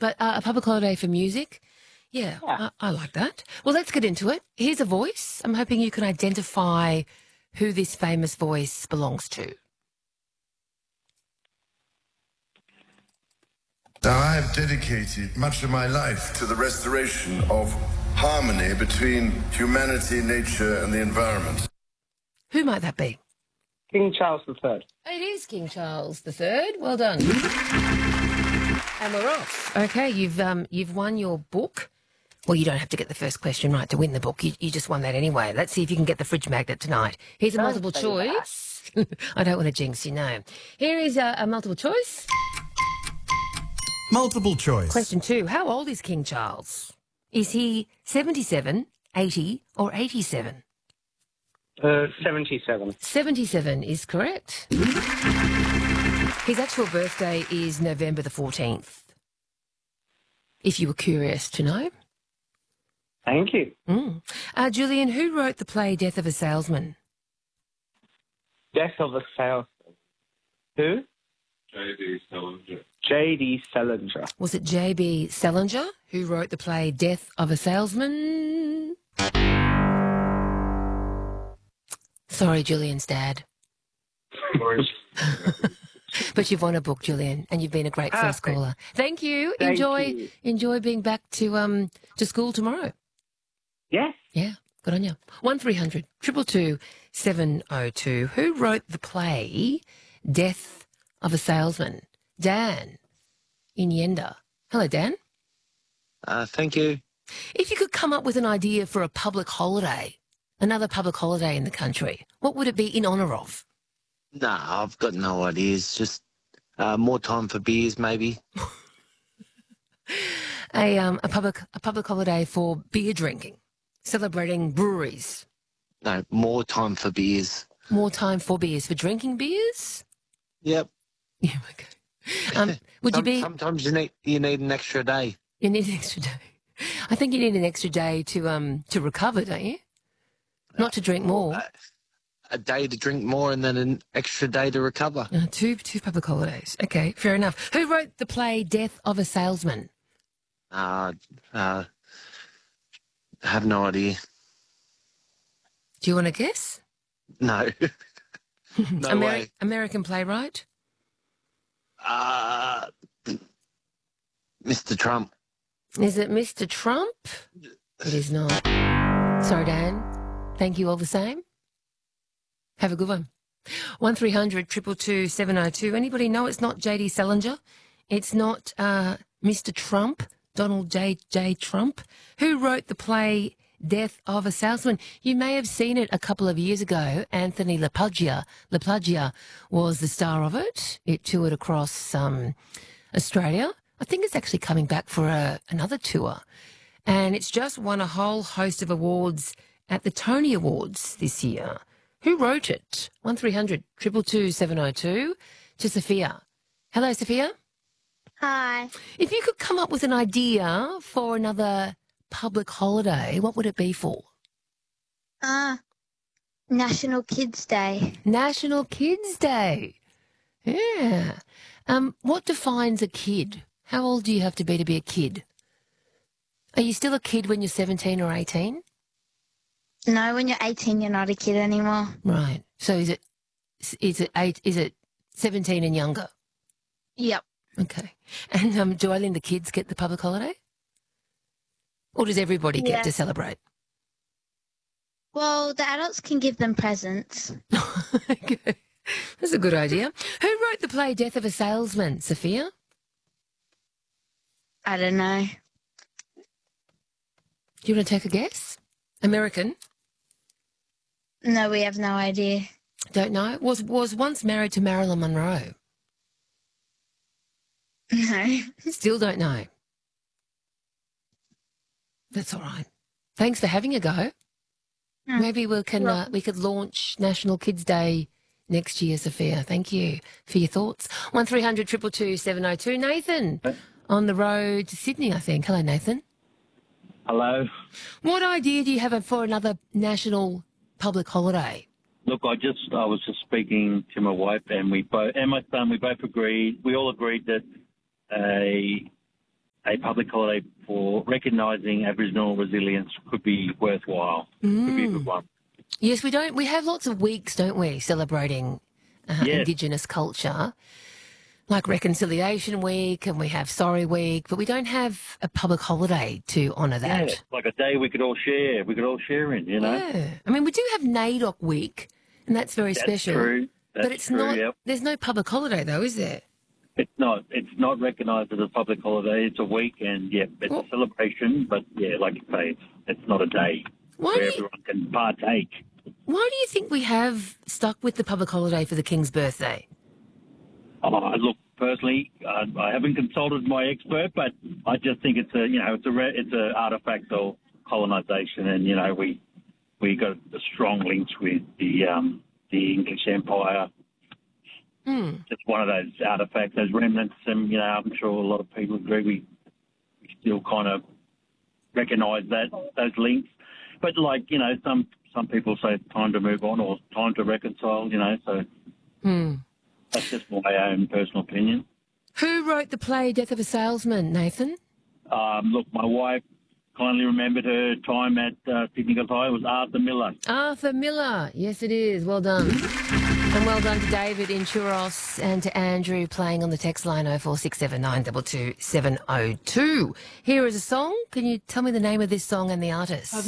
but a public holiday for music. Yeah, Yeah. I like that. Well, let's get into it. Here's a voice. I'm hoping you can identify who this famous voice belongs to. Now, I have dedicated much of my life to the restoration of harmony between humanity, nature, and the environment. Who might that be? King Charles III. It is King Charles III. Well done. And we're off. Okay, you've won your book. Well, you don't have to get the first question right to win the book. You just won that anyway. Let's see if you can get the fridge magnet tonight. Here's a multiple choice. I don't want to jinx you, no. Here is a multiple choice. Multiple choice. Question 2. How old is King Charles? Is he 77, 80 or 87? 77. 77 is correct. His actual birthday is November the 14th, if you were curious to know. Thank you. Julian, who wrote the play Death of a Salesman? Death of a Salesman. Who? J.D. Salinger. J.D. Salinger. Was it J.B. Salinger who wrote the play Death of a Salesman? Sorry, Julian's dad. But you've won a book, Julian, and you've been a great first caller. Thank you. Thank you. Enjoy being back to school tomorrow. Yes. Yeah, good on you. 1300 222 702. Who wrote the play Death of a Salesman? Dan in Yenda. Hello, Dan. Thank you. If you could come up with an idea for a public holiday, another public holiday in the country, what would it be in honour of? Nah, I've got no ideas. Just more time for beers, maybe. A public holiday for beer drinking, celebrating breweries. No, more time for beers. More time for beers, for drinking beers? Yep. Yeah, okay. Would you be... Sometimes you need an extra day. You need an extra day. I think you need an extra day to recover, don't you? Not to drink more. A day to drink more and then an extra day to recover. Two public holidays. Okay, fair enough. Who wrote the play Death of a Salesman? Have no idea. Do you want to guess? No. No way. American playwright? Mr. Trump. Is it Mr. Trump? It is not. Sorry, Dan. Thank you all the same. Have a good one. 1300 222 702. Anybody know it's not J.D. Salinger? It's not Mr. Trump, Donald J. Trump. Who wrote the play Death of a Salesman? You may have seen it a couple of years ago. Anthony LaPaglia was the star of it. It toured across Australia. I think it's actually coming back for another tour. And it's just won a whole host of awards at the Tony Awards this year. Who wrote it? 1300 222 702 to Sophia. Hello, Sophia. Hi. If you could come up with an idea for another public holiday, what would it be for? National Kids Day. National Kids Day. Yeah. What defines a kid? How old do you have to be a kid? Are you still a kid when you're 17 or 18? No, when you're 18, you're not a kid anymore. Right. So is it 17 and younger? Yep. Okay. And do only the kids get the public holiday? Or does everybody get to celebrate? Well, the adults can give them presents. Okay. That's a good idea. Who wrote the play Death of a Salesman, Sophia? I don't know. Do you want to take a guess? American? No, we have no idea. Don't know. Was once married to Marilyn Monroe. No. Still don't know. That's all right. Thanks for having a go. Maybe we could launch National Kids Day next year, Sophia. Thank you for your thoughts. 1300 222 702. Nathan on the road to Sydney, I think. Hello, Nathan. Hello. What idea do you have for another national public holiday? Look, I was just speaking to my wife, and my son, we all agreed that a a public holiday for recognising Aboriginal resilience could be worthwhile. Could be a good one. Yes, we don't. We have lots of weeks, don't we, celebrating Yes. Indigenous culture, like Reconciliation Week, and we have Sorry Week, but we don't have a public holiday to honour that. Yeah, like a day we could all share. We could all share in, you know. Yeah. I mean, we do have NAIDOC Week, and that's very That's special. true. That's but it's true, not. yep. There's no public holiday, though, is there? It's not. It's not recognised as a public holiday. It's a week, and yeah, it's a celebration. But yeah, like you say, it's not a day Why where do you- everyone can partake. Why do you think we have stuck with the public holiday for the King's birthday? Look, personally, I haven't consulted my expert, but I just think it's a artifact of colonisation, and you know we got a strong links with the English Empire. Just one of those artifacts, those remnants, and you know I'm sure a lot of people agree. We still kind of recognise those links, but like you know some people say it's time to move on or time to reconcile. You know, so that's just my own personal opinion. Who wrote the play Death of a Salesman, Nathan? Look, my wife kindly remembered her time at Sydney Girls High. It was Arthur Miller. Arthur Miller. Yes, it is. Well done. And well done to David in Churros and to Andrew playing on the text line 0467 22702. Here is a song. Can you tell me the name of this song and the artist?